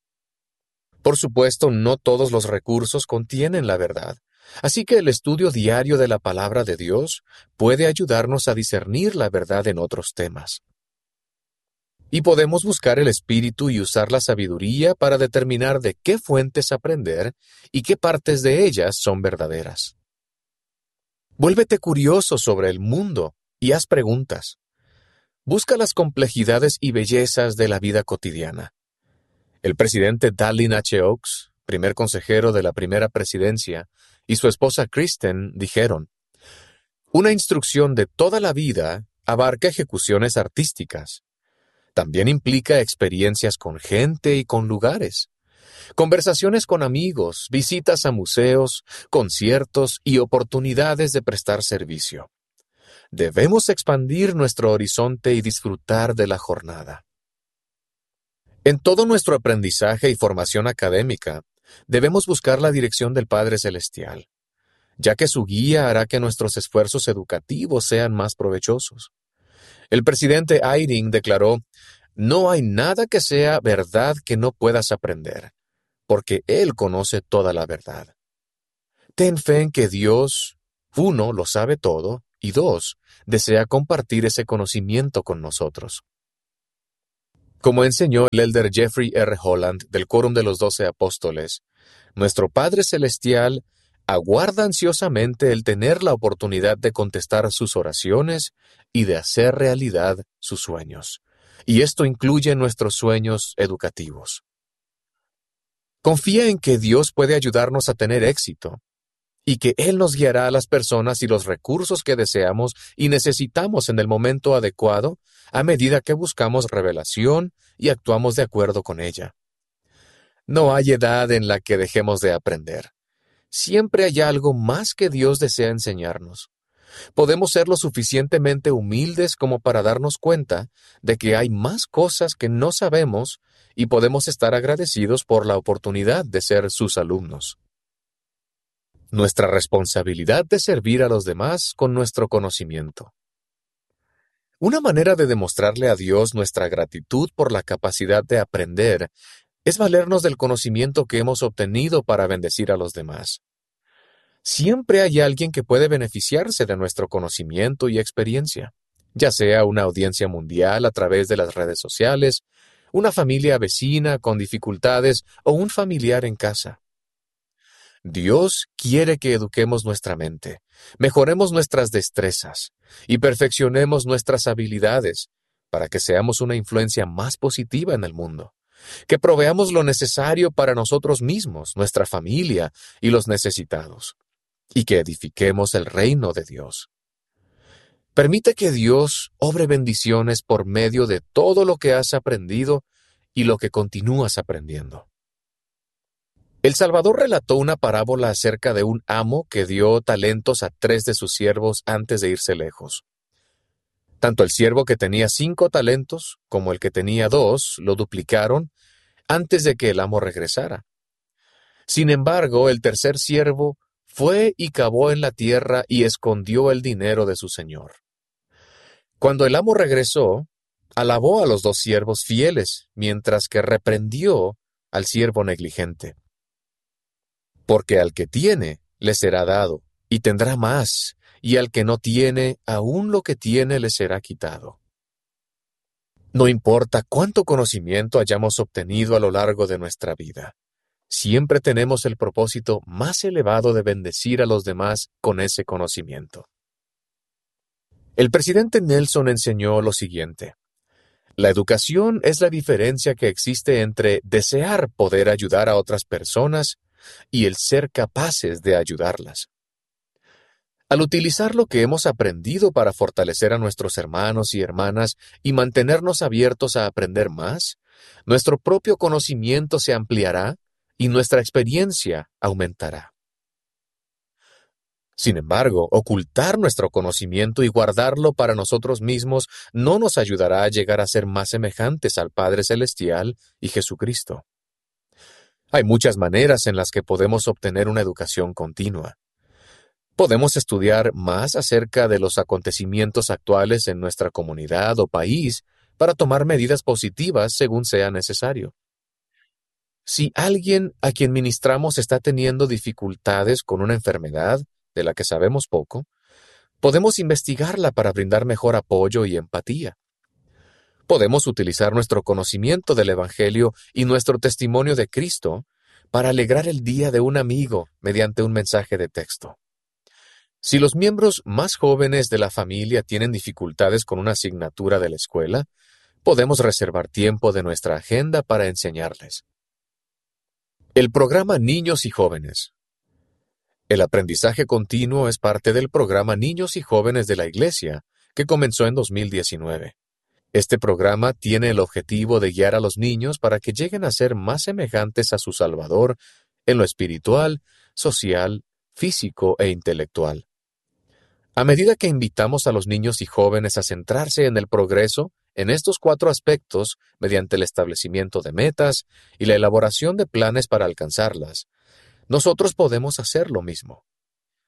Por supuesto, no todos los recursos contienen la verdad, así que el estudio diario de la palabra de Dios puede ayudarnos a discernir la verdad en otros temas. Y podemos buscar el Espíritu y usar la sabiduría para determinar de qué fuentes aprender y qué partes de ellas son verdaderas. Vuélvete curioso sobre el mundo y haz preguntas. Busca las complejidades y bellezas de la vida cotidiana. El presidente Dallin H. Oaks, primer consejero de la primera presidencia, y su esposa Kristen dijeron: una instrucción de toda la vida abarca ejecuciones artísticas. También implica experiencias con gente y con lugares, conversaciones con amigos, visitas a museos, conciertos y oportunidades de prestar servicio. Debemos expandir nuestro horizonte y disfrutar de la jornada. En todo nuestro aprendizaje y formación académica, debemos buscar la dirección del Padre Celestial. ya que su guía hará que nuestros esfuerzos educativos sean más provechosos. El presidente Eyring declaró: «No hay nada que sea verdad que no puedas aprender, porque Él conoce toda la verdad». Ten fe en que Dios, uno, lo sabe todo, y dos, desea compartir ese conocimiento con nosotros. Como enseñó el elder Jeffrey R. Holland del Quórum de los Doce Apóstoles, nuestro Padre Celestial aguarda ansiosamente el tener la oportunidad de contestar sus oraciones y de hacer realidad sus sueños. Y esto incluye nuestros sueños educativos. Confía en que Dios puede ayudarnos a tener éxito y que Él nos guiará a las personas y los recursos que deseamos y necesitamos en el momento adecuado a medida que buscamos revelación y actuamos de acuerdo con ella. No hay edad en la que dejemos de aprender. Siempre hay algo más que Dios desea enseñarnos. Podemos ser lo suficientemente humildes como para darnos cuenta de que hay más cosas que no sabemos y podemos estar agradecidos por la oportunidad de ser sus alumnos. Nuestra responsabilidad de servir a los demás con nuestro conocimiento. Una manera de demostrarle a Dios nuestra gratitud por la capacidad de aprender es valernos del conocimiento que hemos obtenido para bendecir a los demás. Siempre hay alguien que puede beneficiarse de nuestro conocimiento y experiencia, ya sea una audiencia mundial a través de las redes sociales, una familia vecina con dificultades o un familiar en casa. Dios quiere que eduquemos nuestra mente, mejoremos nuestras destrezas y perfeccionemos nuestras habilidades para que seamos una influencia más positiva en el mundo, que proveamos lo necesario para nosotros mismos, nuestra familia y los necesitados, y que edifiquemos el reino de Dios. Permite que Dios obre bendiciones por medio de todo lo que has aprendido y lo que continúas aprendiendo. El Salvador relató una parábola acerca de un amo que dio talentos a tres de sus siervos antes de irse lejos. Tanto el siervo que tenía cinco talentos como el que tenía dos lo duplicaron antes de que el amo regresara. Sin embargo, el tercer siervo fue y cavó en la tierra y escondió el dinero de su señor. Cuando el amo regresó, alabó a los dos siervos fieles, mientras que reprendió al siervo negligente. Porque al que tiene, le será dado, y tendrá más, y al que no tiene, aún lo que tiene le será quitado. No importa cuánto conocimiento hayamos obtenido a lo largo de nuestra vida, siempre tenemos el propósito más elevado de bendecir a los demás con ese conocimiento. El presidente Nelson enseñó lo siguiente: la educación es la diferencia que existe entre desear poder ayudar a otras personas y el ser capaces de ayudarlas. Al utilizar lo que hemos aprendido para fortalecer a nuestros hermanos y hermanas y mantenernos abiertos a aprender más, nuestro propio conocimiento se ampliará y nuestra experiencia aumentará. Sin embargo, ocultar nuestro conocimiento y guardarlo para nosotros mismos no nos ayudará a llegar a ser más semejantes al Padre Celestial y Jesucristo. Hay muchas maneras en las que podemos obtener una educación continua. Podemos estudiar más acerca de los acontecimientos actuales en nuestra comunidad o país para tomar medidas positivas según sea necesario. Si alguien a quien ministramos está teniendo dificultades con una enfermedad de la que sabemos poco, podemos investigarla para brindar mejor apoyo y empatía. Podemos utilizar nuestro conocimiento del Evangelio y nuestro testimonio de Cristo para alegrar el día de un amigo mediante un mensaje de texto. Si los miembros más jóvenes de la familia tienen dificultades con una asignatura de la escuela, podemos reservar tiempo de nuestra agenda para enseñarles. El programa Niños y Jóvenes. El aprendizaje continuo es parte del programa Niños y Jóvenes de la Iglesia, que comenzó en dos mil diecinueve. Este programa tiene el objetivo de guiar a los niños para que lleguen a ser más semejantes a su Salvador en lo espiritual, social, físico e intelectual. A medida que invitamos a los niños y jóvenes a centrarse en el progreso en estos cuatro aspectos mediante el establecimiento de metas y la elaboración de planes para alcanzarlas, nosotros podemos hacer lo mismo.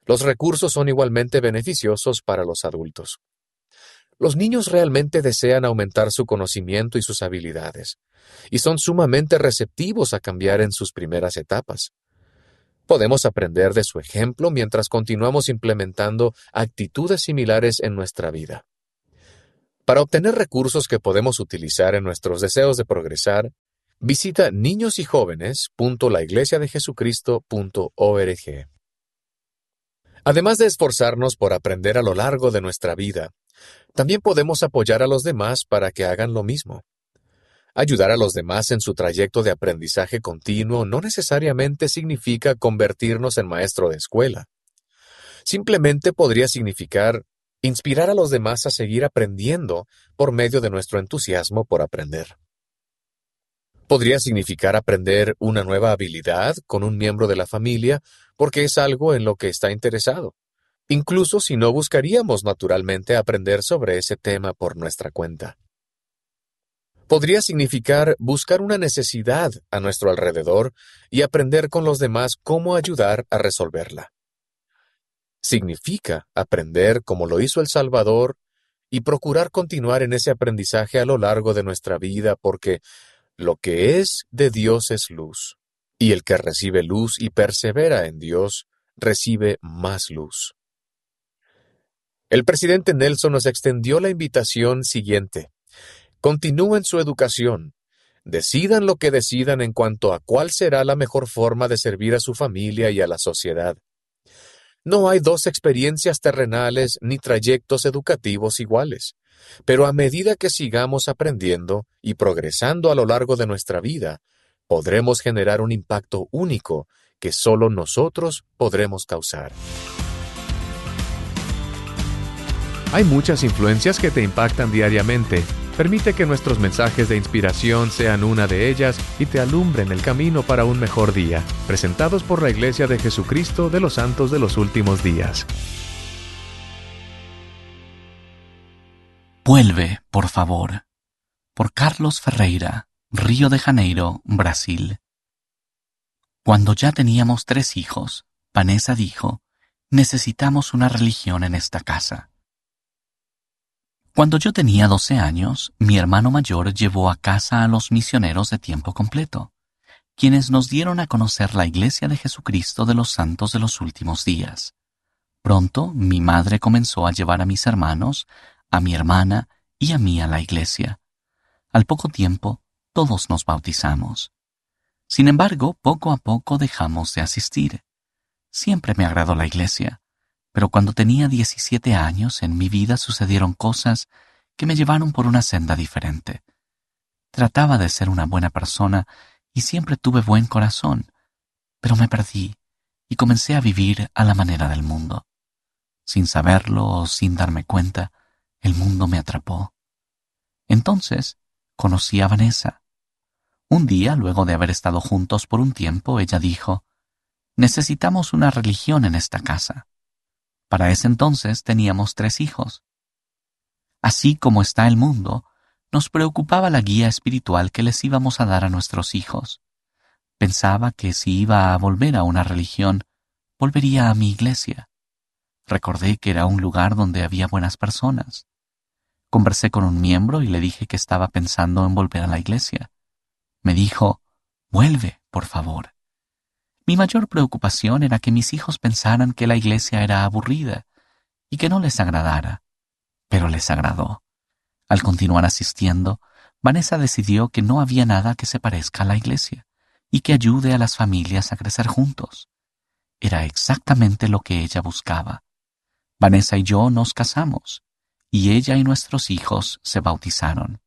Los recursos son igualmente beneficiosos para los adultos. Los niños realmente desean aumentar su conocimiento y sus habilidades, y son sumamente receptivos a cambiar en sus primeras etapas. Podemos aprender de su ejemplo mientras continuamos implementando actitudes similares en nuestra vida. Para obtener recursos que podemos utilizar en nuestros deseos de progresar, visita niños y jóvenes punto la iglesia de jesucristo punto org. Además de esforzarnos por aprender a lo largo de nuestra vida, también podemos apoyar a los demás para que hagan lo mismo. Ayudar a los demás en su trayecto de aprendizaje continuo no necesariamente significa convertirnos en maestro de escuela. Simplemente podría significar inspirar a los demás a seguir aprendiendo por medio de nuestro entusiasmo por aprender. Podría significar aprender una nueva habilidad con un miembro de la familia porque es algo en lo que está interesado, incluso si no buscaríamos naturalmente aprender sobre ese tema por nuestra cuenta. Podría significar buscar una necesidad a nuestro alrededor y aprender con los demás cómo ayudar a resolverla. Significa aprender como lo hizo el Salvador y procurar continuar en ese aprendizaje a lo largo de nuestra vida porque lo que es de Dios es luz, y el que recibe luz y persevera en Dios recibe más luz. El presidente Nelson nos extendió la invitación siguiente. Continúen su educación. Decidan lo que decidan en cuanto a cuál será la mejor forma de servir a su familia y a la sociedad. No hay dos experiencias terrenales ni trayectos educativos iguales, pero a medida que sigamos aprendiendo y progresando a lo largo de nuestra vida, podremos generar un impacto único que solo nosotros podremos causar. Hay muchas influencias que te impactan diariamente. Permite que nuestros mensajes de inspiración sean una de ellas y te alumbren el camino para un mejor día. Presentados por la Iglesia de Jesucristo de los Santos de los Últimos Días. Vuelve, por favor. Por Carlos Ferreira, Río de Janeiro, Brasil. Cuando ya teníamos tres hijos, Vanessa dijo, necesitamos una religión en esta casa. Cuando yo tenía doce años, mi hermano mayor llevó a casa a los misioneros de tiempo completo, quienes nos dieron a conocer la Iglesia de Jesucristo de los Santos de los Últimos Días. Pronto, mi madre comenzó a llevar a mis hermanos, a mi hermana y a mí a la iglesia. Al poco tiempo, todos nos bautizamos. Sin embargo, poco a poco dejamos de asistir. Siempre me agradó la iglesia. Pero cuando tenía diecisiete años, en mi vida sucedieron cosas que me llevaron por una senda diferente. Trataba de ser una buena persona y siempre tuve buen corazón, pero me perdí y comencé a vivir a la manera del mundo. Sin saberlo o sin darme cuenta, el mundo me atrapó. Entonces, conocí a Vanessa. Un día, luego de haber estado juntos por un tiempo, ella dijo, necesitamos una religión en esta casa. Para ese entonces teníamos tres hijos. Así como está el mundo, nos preocupaba la guía espiritual que les íbamos a dar a nuestros hijos. Pensaba que si iba a volver a una religión, volvería a mi iglesia. Recordé que era un lugar donde había buenas personas. Conversé con un miembro y le dije que estaba pensando en volver a la iglesia. Me dijo, vuelve, por favor. Mi mayor preocupación era que mis hijos pensaran que la iglesia era aburrida y que no les agradara. Pero les agradó. Al continuar asistiendo, Vanessa decidió que no había nada que se parezca a la iglesia y que ayude a las familias a crecer juntos. Era exactamente lo que ella buscaba. Vanessa y yo nos casamos, y ella y nuestros hijos se bautizaron.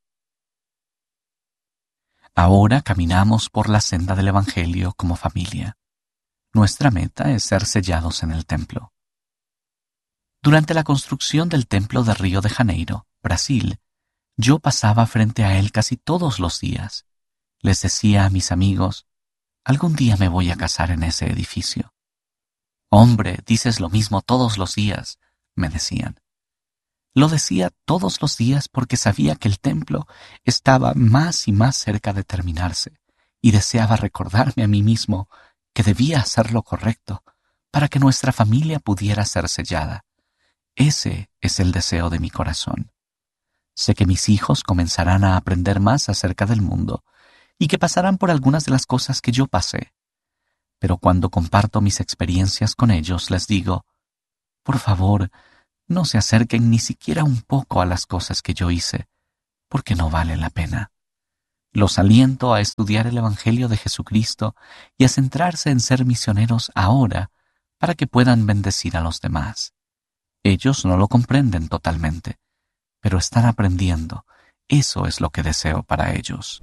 Ahora caminamos por la senda del Evangelio como familia. Nuestra meta es ser sellados en el templo. Durante la construcción del templo de Río de Janeiro, Brasil, yo pasaba frente a él casi todos los días. Les decía a mis amigos, algún día me voy a casar en ese edificio. Hombre, dices lo mismo todos los días, me decían. Lo decía todos los días porque sabía que el templo estaba más y más cerca de terminarse y deseaba recordarme a mí mismo que debía hacer lo correcto, para que nuestra familia pudiera ser sellada. Ese es el deseo de mi corazón. Sé que mis hijos comenzarán a aprender más acerca del mundo y que pasarán por algunas de las cosas que yo pasé. Pero cuando comparto mis experiencias con ellos, les digo, por favor, no se acerquen ni siquiera un poco a las cosas que yo hice, porque no valen la pena. Los aliento a estudiar el Evangelio de Jesucristo y a centrarse en ser misioneros ahora para que puedan bendecir a los demás. Ellos no lo comprenden totalmente, pero están aprendiendo. Eso es lo que deseo para ellos.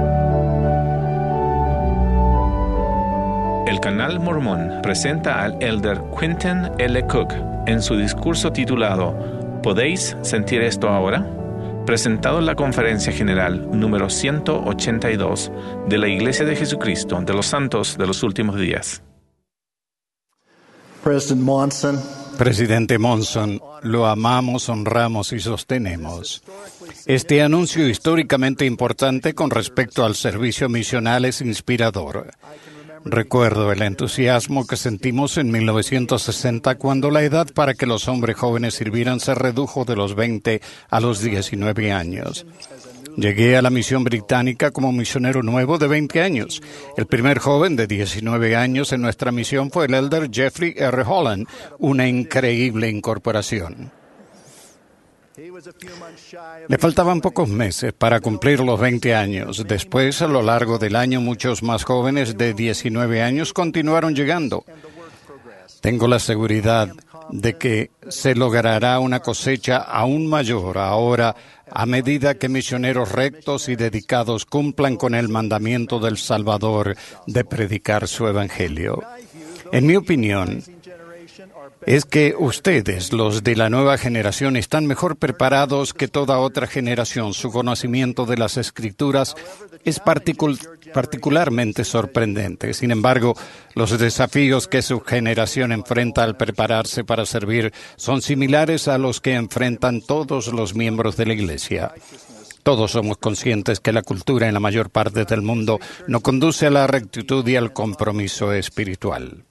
El Canal Mormón presenta al elder Quentin L. Cook en su discurso titulado ¿Podéis sentir esto ahora?, presentado en la Conferencia General número ciento ochenta y dos de la Iglesia de Jesucristo de los Santos de los Últimos Días. President Monson, Presidente Monson, lo amamos, honramos y sostenemos. Este anuncio históricamente importante con respecto al servicio misional es inspirador. Recuerdo el entusiasmo que sentimos en mil novecientos sesenta cuando la edad para que los hombres jóvenes sirvieran se redujo de los veinte a los diecinueve años. Llegué a la misión británica como misionero nuevo de veinte años. El primer joven de diecinueve años en nuestra misión fue el elder Jeffrey R. Holland, una increíble incorporación. Le faltaban pocos meses para cumplir los veinte años. Después, a lo largo del año, muchos más jóvenes de diecinueve años continuaron llegando. Tengo la seguridad de que se logrará una cosecha aún mayor ahora a medida que misioneros rectos y dedicados cumplan con el mandamiento del Salvador de predicar su evangelio. En mi opinión, es que ustedes, los de la nueva generación, están mejor preparados que toda otra generación. Su conocimiento de las Escrituras es particul- particularmente sorprendente. Sin embargo, los desafíos que su generación enfrenta al prepararse para servir son similares a los que enfrentan todos los miembros de la Iglesia. Todos somos conscientes que la cultura en la mayor parte del mundo no conduce a la rectitud y al compromiso espiritual.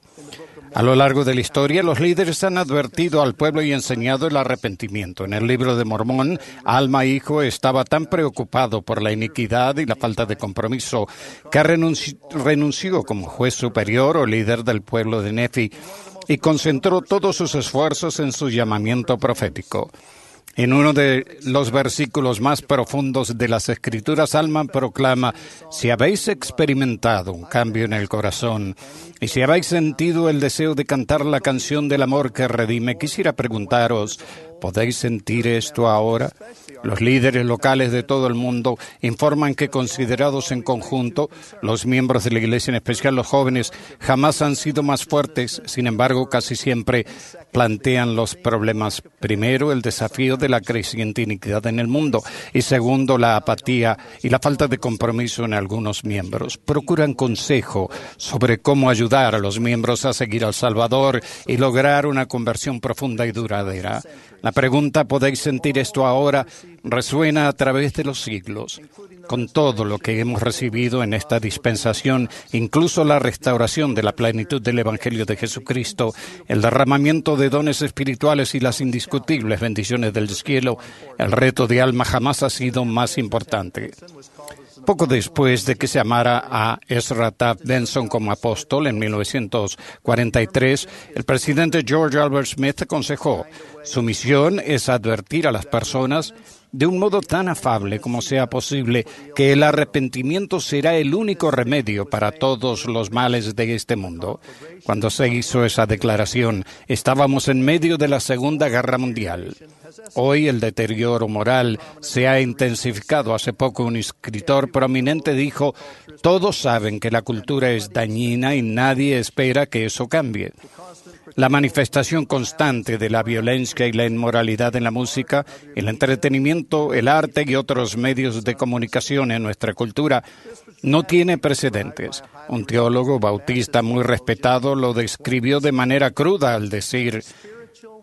A lo largo de la historia, los líderes han advertido al pueblo y enseñado el arrepentimiento. En el libro de Mormón, Alma Hijo estaba tan preocupado por la iniquidad y la falta de compromiso que renunci- renunció como juez superior o líder del pueblo de Nefi y concentró todos sus esfuerzos en su llamamiento profético. En uno de los versículos más profundos de las Escrituras, Alma proclama, si habéis experimentado un cambio en el corazón y si habéis sentido el deseo de cantar la canción del amor que redime, quisiera preguntaros, ¿podéis sentir esto ahora? Los líderes locales de todo el mundo informan que, considerados en conjunto, los miembros de la Iglesia, en especial los jóvenes, jamás han sido más fuertes. Sin embargo, casi siempre plantean los problemas. Primero, el desafío de la creciente iniquidad en el mundo. Y segundo, la apatía y la falta de compromiso en algunos miembros. Procuran consejo sobre cómo ayudar a los miembros a seguir al Salvador y lograr una conversión profunda y duradera. La pregunta, ¿podéis sentir esto ahora?, resuena a través de los siglos. Con todo lo que hemos recibido en esta dispensación, incluso la restauración de la plenitud del Evangelio de Jesucristo, el derramamiento de dones espirituales y las indiscutibles bendiciones del cielo, el reto de Alma jamás ha sido más importante. Poco después de que se llamara a Ezra Taft Benson como apóstol en mil novecientos cuarenta y tres, el presidente George Albert Smith aconsejó, su misión es advertir a las personas de un modo tan afable como sea posible que el arrepentimiento será el único remedio para todos los males de este mundo. Cuando se hizo esa declaración, estábamos en medio de la Segunda Guerra Mundial. Hoy el deterioro moral se ha intensificado. Hace poco un escritor prominente dijo, todos saben que la cultura es dañina y nadie espera que eso cambie. La manifestación constante de la violencia y la inmoralidad en la música, el entretenimiento, el arte y otros medios de comunicación en nuestra cultura no tiene precedentes. Un teólogo bautista muy respetado lo describió de manera cruda al decir,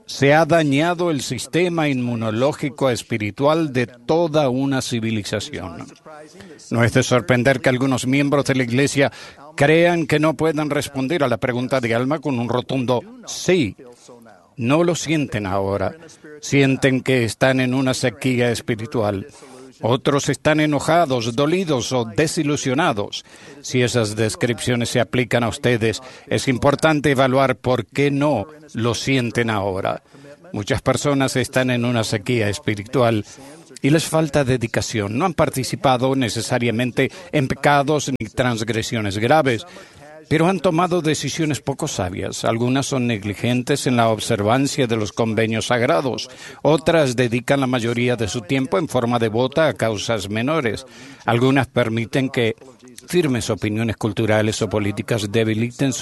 se ha dañado el sistema inmunológico espiritual de toda una civilización. No es de sorprender que algunos miembros de la Iglesia crean que no puedan responder a la pregunta de Alma con un rotundo sí. No lo sienten ahora. Sienten que están en una sequía espiritual. Otros están enojados, dolidos o desilusionados. Si esas descripciones se aplican a ustedes, es importante evaluar por qué no lo sienten ahora. Muchas personas están en una sequía espiritual y les falta dedicación. No han participado necesariamente en pecados ni transgresiones graves, pero han tomado decisiones poco sabias. Algunas son negligentes en la observancia de los convenios sagrados. Otras dedican la mayoría de su tiempo en forma devota a causas menores. Algunas permiten que firmes opiniones culturales o políticas debiliten su